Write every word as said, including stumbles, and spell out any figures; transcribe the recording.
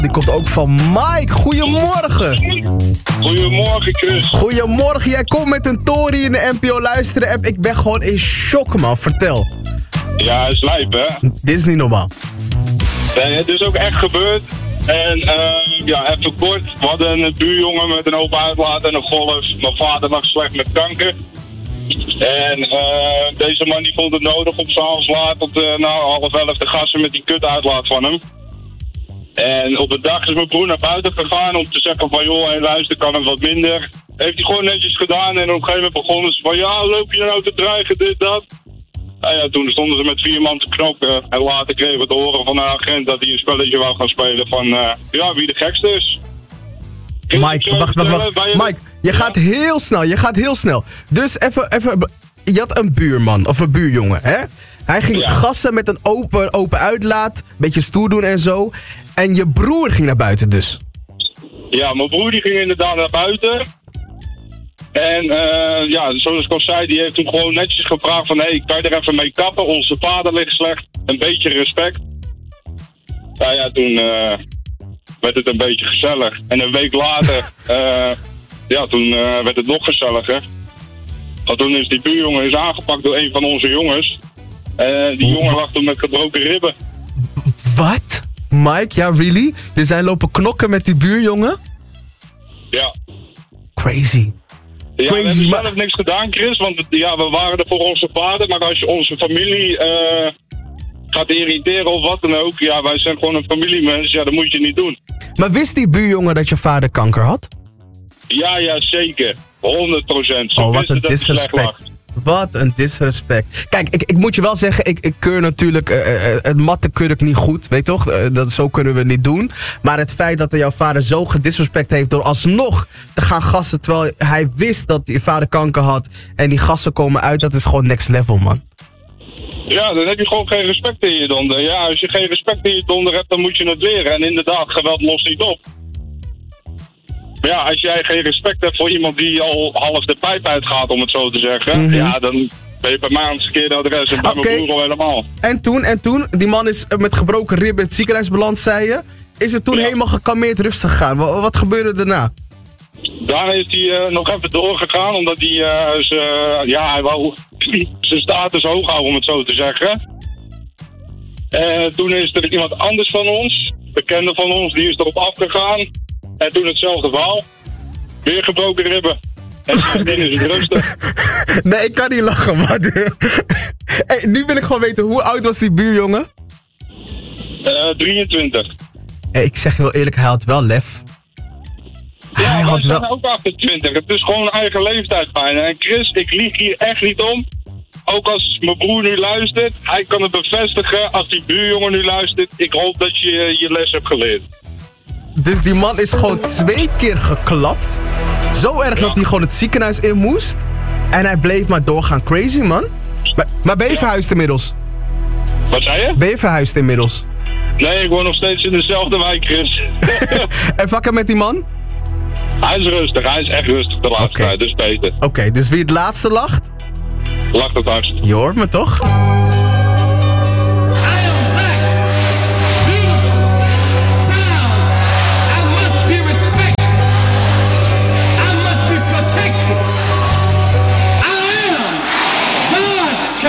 Die komt ook van Mike. Goedemorgen. Goedemorgen, Chris. Goedemorgen. Jij komt met een Tory in de N P O luisteren app. Ik ben gewoon in shock, man. Vertel. Ja, is lijp, hè? Dit is niet normaal. Nee, het is ook echt gebeurd. En uh, ja, even kort. We hadden een buurjongen met een open uitlaat en een golf. Mijn vader lag slecht met kanker. En uh, deze man die vond het nodig om s'avonds laat tot uh, nou, half elf te gassen met die kutuitlaat van hem. En op de dag is mijn broer naar buiten gegaan om te zeggen van joh, hey, luister, kan het wat minder. Heeft hij gewoon netjes gedaan en op een gegeven moment begonnen ze van ja, loop je nou te dreigen, dit, dat. Nou ja, toen stonden ze met vier man te knokken en later kregen we te horen van een agent dat hij een spelletje wou gaan spelen van uh, ja, wie de gekste is. Mike, wacht, wacht, wacht. Mike, je gaat heel snel, je gaat heel snel. Dus even, even, je had een buurman of een buurjongen, hè? Hij ging ja. gassen met een open, open uitlaat, beetje stoer doen en zo. En je broer ging naar buiten dus. Ja, mijn broer die ging inderdaad naar buiten. En uh, ja, zoals ik al zei, die heeft toen gewoon netjes gevraagd van... hé, hey, kan je er even mee kappen? Onze vader ligt slecht. Een beetje respect. Nou ja, toen uh, werd het een beetje gezellig. En een week later, uh, ja, toen uh, werd het nog gezelliger. Want toen is die buurjongen is aangepakt door een van onze jongens. Uh, die jongen lag toen met gebroken ribben. Wat? Mike, ja, really? Je zijn lopen knokken met die buurjongen? Ja. Crazy. Ja, Crazy, we hebben maar... zelf niks gedaan, Chris, want ja, we waren er voor onze vader. Maar als je onze familie uh, gaat irriteren of wat dan ook, ja, wij zijn gewoon een familiemens, ja, dat moet je niet doen. Maar wist die buurjongen dat je vader kanker had? Ja, ja, zeker. honderd procent. Oh, wat een disrespect. Wat een disrespect. Kijk, ik, ik moet je wel zeggen, ik, ik keur natuurlijk, uh, uh, het matten keur ik niet goed, weet toch? Uh, dat, zo kunnen we het niet doen. Maar het feit dat jouw vader zo gedisrespect heeft door alsnog te gaan gassen, terwijl hij wist dat je vader kanker had en die gassen komen uit, dat is gewoon next level, man. Ja, dan heb je gewoon geen respect in je donder. Ja, als je geen respect in je donder hebt, dan moet je het leren. En inderdaad, geweld lost niet op. Maar ja, als jij geen respect hebt voor iemand die al half de pijp uitgaat, om het zo te zeggen. Mm-hmm. Ja, dan ben je bij mij aan het verkeerde adres en bij okay. mijn broer al helemaal. En toen, en toen, die man is met gebroken ribben in het ziekenhuis beland, zei je. Is het toen ja. helemaal gekalmeerd rustig gegaan? Wat, wat gebeurde daarna? Daarna is hij uh, nog even doorgegaan, omdat hij, uh, uh, ja, hij wou zijn status hoog houden, om het zo te zeggen. En uh, toen is er iemand anders van ons, bekende van ons, die is erop afgegaan. En toen hetzelfde verhaal. Weer gebroken ribben. En sindsdien is het rustig. Nee, ik kan niet lachen, maar... Hey, nu wil ik gewoon weten, hoe oud was die buurjongen? Uh, drieëntwintig. Hey, ik zeg heel eerlijk, hij had wel lef. Ja, hij had zijn wel... ook achtentwintig. Het is gewoon eigen leeftijd bijna. En Chris, ik lieg hier echt niet om. Ook als mijn broer nu luistert, hij kan het bevestigen. Als die buurjongen nu luistert, ik hoop dat je je les hebt geleerd. Dus die man is gewoon twee keer geklapt. Zo erg ja. dat hij gewoon het ziekenhuis in moest. En hij bleef maar doorgaan. Crazy, man. Maar, maar ben je ja. verhuisd inmiddels? Wat zei je? Ben je verhuisd inmiddels? Nee, ik woon nog steeds in dezelfde wijk, Chris. En vakken met die man? Hij is rustig. Hij is echt rustig de laatste tijd. Dus beter. Oké, okay, dus wie het laatste lacht? Lacht het hardst. Je hoort me toch?